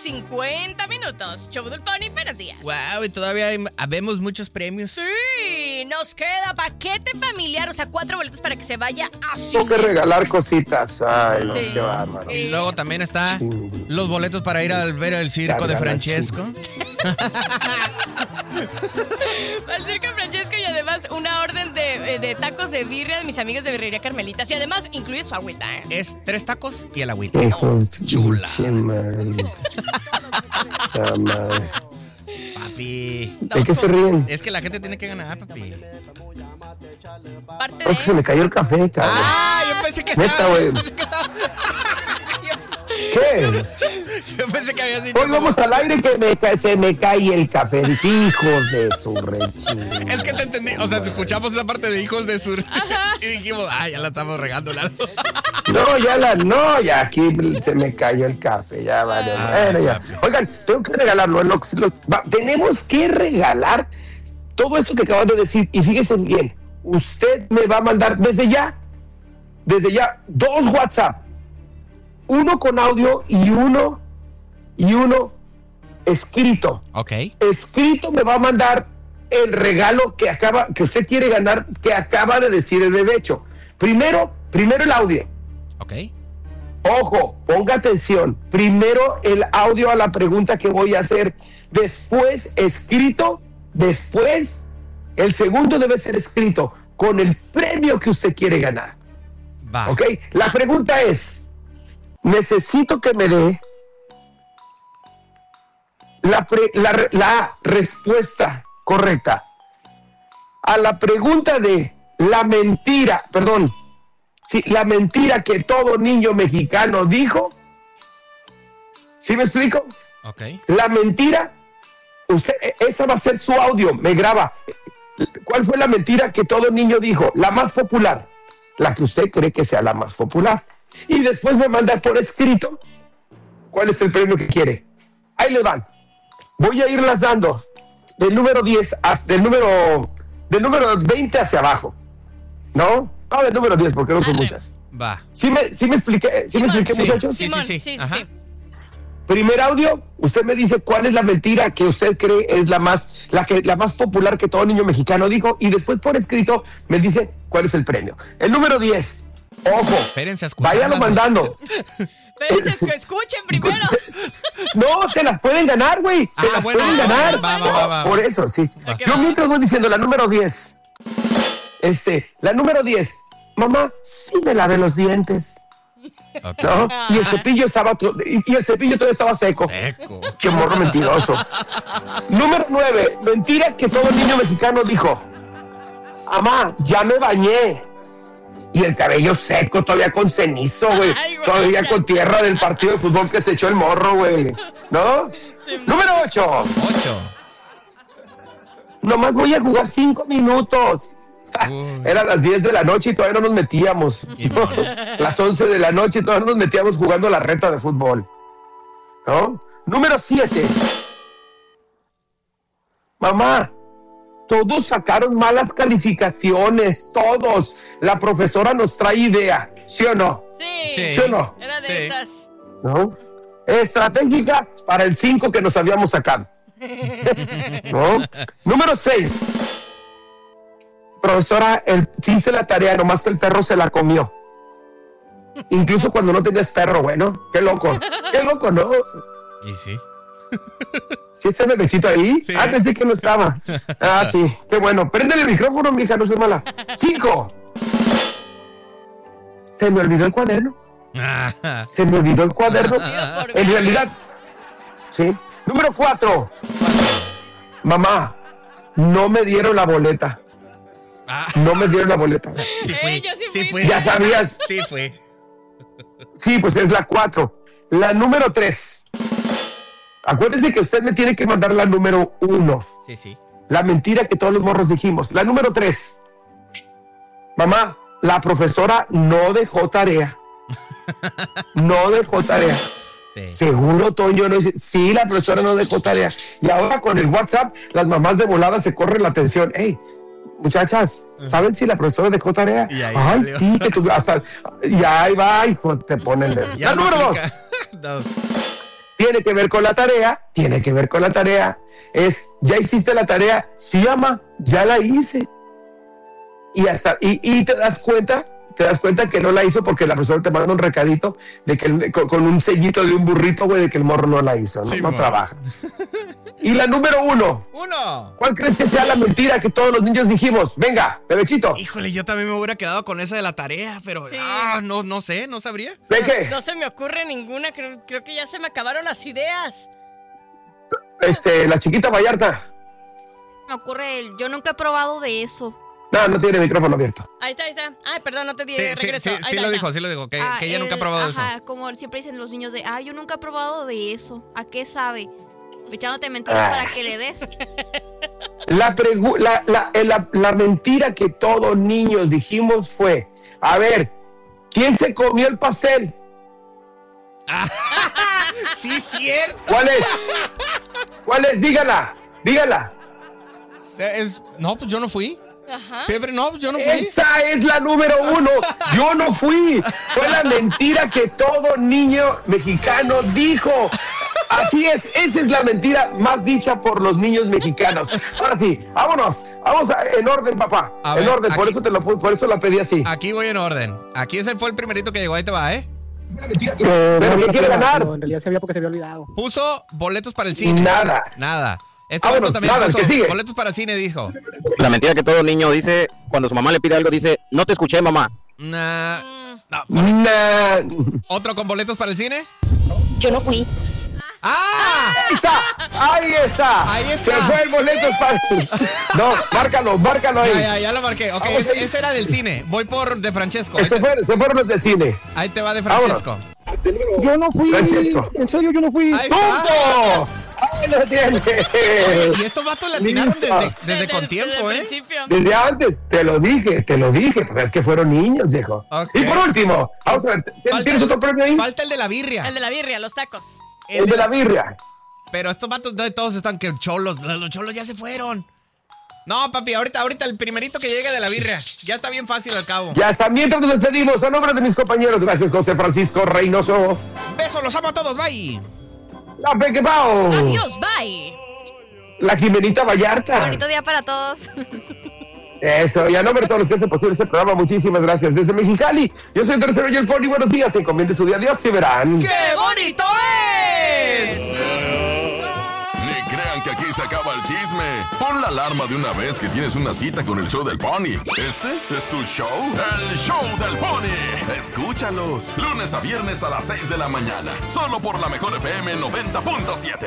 50 minutos. Show del Pony, buenos días. Wow, y todavía habemos muchos premios. Sí, nos queda paquete familiar, o sea, 4 boletos para que se vaya así. Tengo que regalar cositas. Ay, no, Sí. qué bárbaro. Y luego también está Sí. los boletos para ir a ver el circo de Francesco. Al circo Francesco y además una orden de tacos de birria de mis amigos de Birrería Carmelitas. Y además incluye su agüita, ¿eh? Es 3 tacos y el agüita. Hijo de su Chula. pinche madre. La madre. Papi. ¿De qué se ríen? Es que la gente tiene que ganar, papi. Parte Es que se me cayó el café, cabrón. Ah, yo pensé que Neta, estaba. güey. ¿Qué? Yo pensé que había sido. Hoy vamos al aire que se me cae el café. Hijos de su rechina. Es que te entendí. O sea, escuchamos esa parte de hijos de sur. Y dijimos, ya la estamos regando, Lalo. No, ya aquí se me cayó el café. Ya vale. Bueno, ya. Oigan, tengo que regalarlo. Tenemos que regalar todo esto que acabas de decir. Y fíjense bien, usted me va a mandar desde ya 2 WhatsApp. Uno con audio y uno escrito. Ok. Escrito me va a mandar el regalo que usted quiere ganar, que acaba de decir el bebecho. Primero el audio. Ok. Ojo, ponga atención. Primero el audio a la pregunta que voy a hacer. Después escrito. Después el segundo debe ser escrito con el premio que usted quiere ganar. Va. ¿Ok? La pregunta es, necesito que me dé la respuesta correcta a la pregunta de la mentira que todo niño mexicano dijo. ¿Sí me explico? Ok. La mentira, esa va a ser su audio, me graba. ¿Cuál fue la mentira que todo niño dijo? La más popular, la que usted cree que sea la más popular. Y después me manda por escrito cuál es el premio que quiere. Ahí le van. Voy a irlas dando del número 10 del número 20 hacia abajo. ¿No? No, del número 10 porque no son muchas. Va. ¿Sí me expliqué? ¿Sí me expliqué, muchachos? Sí. Sí. Ajá. Primer audio, usted me dice cuál es la mentira que usted cree es la más popular que todo niño mexicano dijo, y después por escrito me dice cuál es el premio. El número 10, ojo, Espérense a escuchar. váyalo mandando. Espérense, que escuchen primero. No, se las pueden ganar, güey. Se las pueden ganar. Va. Por eso, sí. Ok, Yo va. mientras voy diciendo la número 10. La número 10. Mamá, sí me lavé los dientes. Ok. ¿No? Y el cepillo todavía estaba seco. Seco. Qué morro mentiroso. Número 9. Mentiras que todo niño mexicano dijo. Mamá, ya me bañé. Y el cabello seco, todavía con cenizo, güey. Ay, güey. Todavía con tierra del partido de fútbol que se echó el morro, güey. ¿No? Sí. Número 8. 8. Nomás voy a jugar 5 minutos. Eran las 10 de la noche y todavía no nos metíamos. Y no. Las 11 de la noche y todavía no nos metíamos jugando la reta de fútbol. ¿No? Número 7. Mamá, todos sacaron malas calificaciones, todos. La profesora nos trae idea, ¿sí o no? Sí. ¿Sí o no? Era de Sí. esas. ¿No? Estratégica para el 5 que nos habíamos sacado. ¿No? Número 6. Profesora, sí hice la tarea, nomás que el perro se la comió. Incluso cuando no tenías perro, bueno, qué loco, ¿no? Y sí. ¿Sí está el bebecito ahí? Sí. Pensé que no estaba. Sí, qué bueno. Préndele el micrófono, mija, no seas mala. 5. Se me olvidó el cuaderno. Se me olvidó el cuaderno. Por En realidad, sí. Número 4. Mamá, no me dieron la boleta. No me dieron la boleta. Sí fui. Yo sí fui. Ya sabías. Sí fue. Sí, pues es la 4. La número 3. Acuérdese que usted me tiene que mandar la número 1. Sí. La mentira que todos los morros dijimos. La número 3. Mamá, la profesora no dejó tarea. No dejó tarea. Sí. Seguro, Toño, no dice. Sí, la profesora no dejó tarea. Y ahora con el WhatsApp, las mamás de volada se corren la atención. Hey, muchachas, ¿saben si la profesora dejó tarea? Y ahí Ay, salió. sí, que tú hasta. Y ahí va, hijo, te ponen. Ya La número 2. aplica. 2. tiene que ver con la tarea. ¿Ya hiciste la tarea? Sí, mamá, ya la hice. Y te das cuenta que no la hizo porque la profesora te manda un recadito de que con un sellito de un burrito, güey, de que el morro no la hizo, Sí, no trabaja. Y la número uno. ¿Cuál crees que sea la mentira que todos los niños dijimos? Venga, bebecito. Híjole, yo también me hubiera quedado con esa de la tarea, pero Sí. no sé, no sabría. ¿De qué? No se me ocurre ninguna, creo que ya se me acabaron las ideas. La chiquita Vallarta. Me ocurre, yo nunca he probado de eso. No tiene micrófono abierto. Ahí está. Ay, perdón, no te di Sí, regreso. sí, Ahí sí está, lo ahí dijo, que ella nunca ha probado eso. Como siempre dicen los niños de, yo nunca he probado de eso. ¿A qué sabe? Echándote mentiras para que le des. La mentira que todos niños dijimos fue, a ver, ¿quién se comió el pastel? Sí, cierto. ¿Cuál es? Dígala. No, pues yo no fui. Ajá. Siempre, no, pues yo no fui. Esa es la número uno. Yo no fui. Fue la mentira que todo niño mexicano dijo. Así es, esa es la mentira más dicha por los niños mexicanos. Ahora sí, vámonos. En orden, papá. En orden, aquí, por eso la pedí así. Aquí voy en orden. Aquí ese fue el primerito que llegó, ahí te va, ¿eh? ¿Pero qué quiere ganar? En realidad sabía porque se había olvidado. Puso boletos para el cine. Nada. Vámonos, también nada, puso el que sigue. boletos para el cine, dijo. La mentira que todo niño dice cuando su mamá le pide algo, dice, no te escuché, mamá. ¿Otro con boletos para el cine? Yo no fui. ¡Ah! Ahí está. Se fue el boleto para... No, márcalo ahí. Ya lo marqué. Ok, ese era del cine. Voy por De Francesco. Se fueron los del cine. Ahí te va De Francesco. Yo no fui. Francesco. En serio, yo no fui. ¡Punto! ¡Ahí lo tienes! Y estos vatos la tiraron desde con tiempo, desde ¿eh? Principio. Desde antes, te lo dije, pues es que fueron niños, viejo. Okay. Y por último, vamos a ver, ¿tienes otro premio ahí? Falta el de la birria. El de la birria, los tacos. El de la birria. Pero estos vatos todos están que cholos. Los cholos ya se fueron. No, papi, ahorita el primerito que llegue de la birria. Ya está bien fácil al cabo. Ya está, mientras nos despedimos, a nombre de mis compañeros, gracias José Francisco Reynoso. Besos, los amo a todos, bye. La Peque Pau. Adiós, bye. La Jimenita Vallarta. Bonito día para todos. Eso, y a nombre de todos los que hacen posible este programa, muchísimas gracias. Desde Mexicali, yo soy el tercero y el Pony. Buenos días, encomiende su día. Adiós y verán. ¡Qué bonito es! Ni crean que aquí se acaba el chisme. Pon la alarma de una vez que tienes una cita con el show del Pony. ¿Este es tu show? El show del Pony. Escúchalos. Lunes a viernes a las 6 de la mañana. Solo por la Mejor FM 90.7.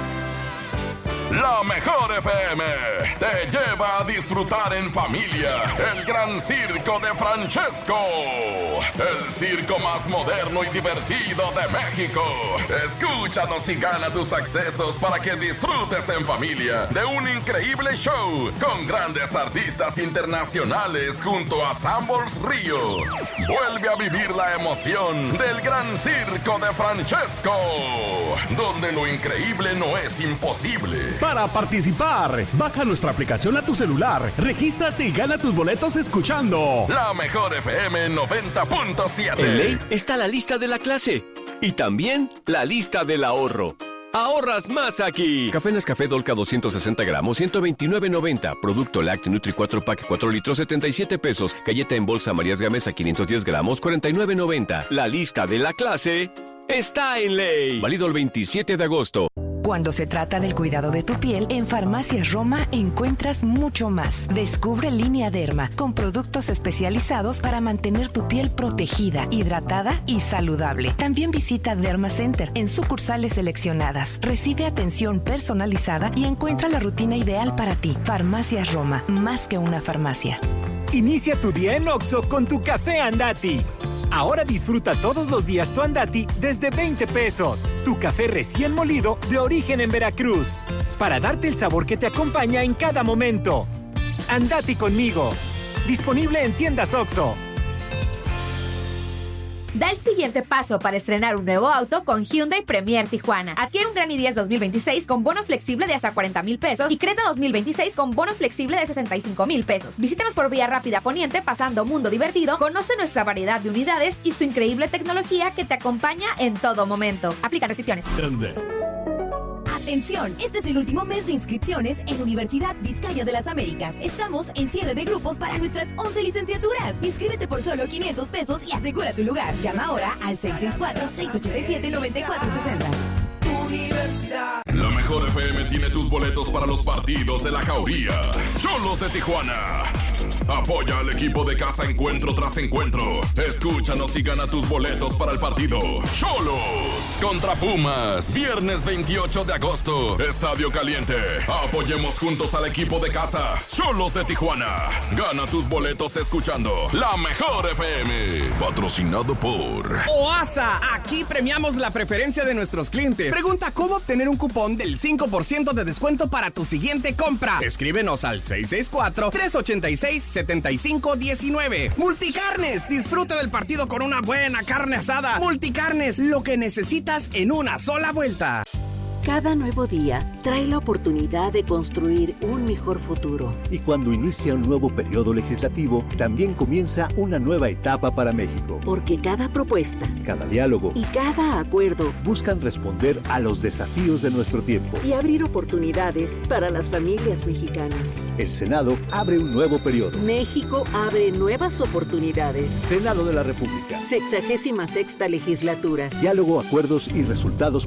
La Mejor FM te lleva a disfrutar en familia el Gran Circo de Francesco, el circo más moderno y divertido de México. Escúchanos y gana tus accesos para que disfrutes en familia de un increíble show con grandes artistas internacionales junto a Sanborns Río. Vuelve a vivir la emoción del Gran Circo de Francesco, donde lo increíble no es imposible. Para participar, baja nuestra aplicación a tu celular, regístrate y gana tus boletos escuchando La Mejor FM 90.7. En ley está la lista de la clase y también la lista del ahorro. Ahorras más aquí. Café Nescafé Dolca 260 gramos, 129.90. Producto Lácteo Nutri 4 Pack 4 litros, 77 pesos. Galleta en bolsa Marías Gamesa 510 gramos, 49.90. La lista de la clase está en ley. Válido el 27 de agosto. Cuando se trata del cuidado de tu piel, en Farmacias Roma encuentras mucho más. Descubre Línea Derma, con productos especializados para mantener tu piel protegida, hidratada y saludable. También visita Derma Center en sucursales seleccionadas. Recibe atención personalizada y encuentra la rutina ideal para ti. Farmacias Roma, más que una farmacia. Inicia tu día en Oxxo con tu café Andati. Ahora disfruta todos los días tu Andati desde 20 pesos. Tu café recién molido de origen en Veracruz. Para darte el sabor que te acompaña en cada momento. Andati conmigo. Disponible en tiendas Oxxo. Da el siguiente paso para estrenar un nuevo auto con Hyundai Premier Tijuana. Adquiere un Gran i10 2026 con bono flexible de hasta 40,000 pesos y Creta 2026 con bono flexible de 65,000 pesos. Visítanos por Vía Rápida Poniente pasando Mundo Divertido. Conoce nuestra variedad de unidades y su increíble tecnología que te acompaña en todo momento. Aplica restricciones. Atención, este es el último mes de inscripciones en Universidad Vizcaya de las Américas. Estamos en cierre de grupos para nuestras 11 licenciaturas. Inscríbete por solo 500 pesos y asegura tu lugar. Llama ahora al 664-687-9460. Universidad. La mejor FM tiene tus boletos para los partidos de la Jauría. Cholos de Tijuana. Apoya al equipo de casa encuentro tras encuentro. Escúchanos y gana tus boletos para el partido Cholos contra Pumas. Viernes 28 de agosto. Estadio Caliente. Apoyemos juntos al equipo de casa Cholos de Tijuana. Gana tus boletos escuchando La Mejor FM. Patrocinado por OASA. Aquí premiamos la preferencia de nuestros clientes. Pregunta cómo obtener un cupón del 5% de descuento para tu siguiente compra. Escríbenos al 664-386-7519. Multicarnes. Disfruta del partido con una buena carne asada. Multicarnes. Lo que necesitas en una sola vuelta. Cada nuevo día trae la oportunidad de construir un mejor futuro. Y cuando inicia un nuevo periodo legislativo, también comienza una nueva etapa para México. Porque cada propuesta, cada diálogo y cada acuerdo buscan responder a los desafíos de nuestro tiempo y abrir oportunidades para las familias mexicanas. El Senado abre un nuevo periodo. México abre nuevas oportunidades. Senado de la República. 66ª legislatura. Diálogo, acuerdos y resultados